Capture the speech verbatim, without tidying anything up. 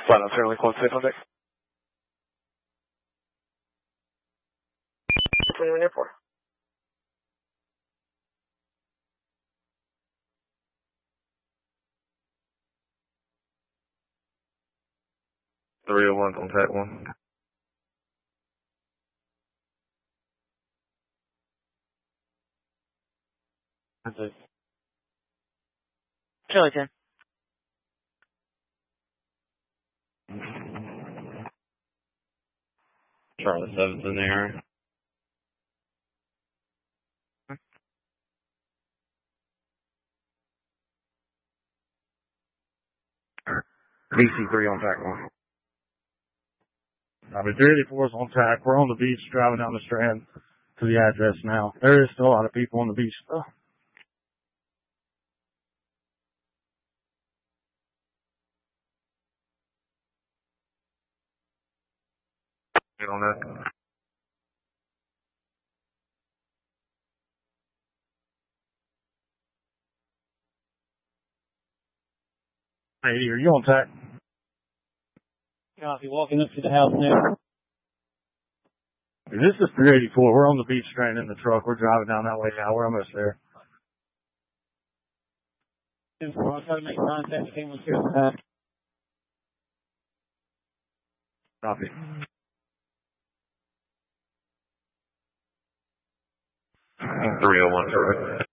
Flat out Fairlink one safe on deck. twenty-one airport. three oh one, contact one. That's it. Charlie ten. Charlie seven's in the area. B C three on track one. I mean, three eighty-four is on track. We're on the beach driving down the Strand to the address now. There is still a lot of people on the beach though. Get on that. eighty, are you on track? Copy, walking up to the house now. This is three eighty-four. We're on the beach train in the truck. We're driving down that way now. We're almost there. I'll try to make contact with him once you're at the back. Copy. three oh one, correct.